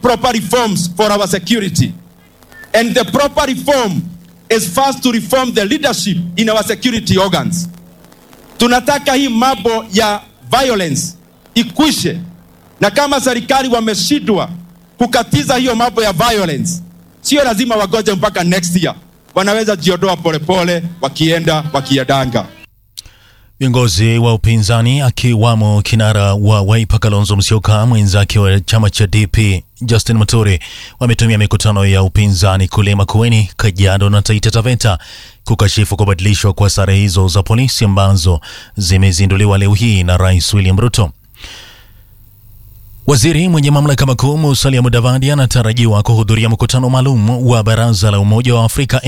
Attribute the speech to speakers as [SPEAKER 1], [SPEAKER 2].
[SPEAKER 1] proper reforms for our security. And the proper reform is first to reform the leadership in our security organs. Tunataka hii mambo ya violence ikwishe. Na kama serikali wameshindwa kukatiza hiyo mambo ya violence, sio lazima wagoje mpaka next year. Wanaweza jiondoa polepole wakiendanga.
[SPEAKER 2] Viongozi wa upinzani akiwamo kinara wa Wiper Kalonzo Musyoka, mwenzake wa chama cha DP Justin Muturi wametumia mikutano ya upinzani kule Makueni, Kajiado na Taita Taveta kukashifu kubadilishwa kwa sare hizo za polisi ambazo zimezinduliwa leo hii na Rais William Ruto. Waziri mwenye mamlaka makuu Musalia Mudavadi anatarajiwa kuhudhuria mkutano maalum wa Baraza la Umoja wa Afrika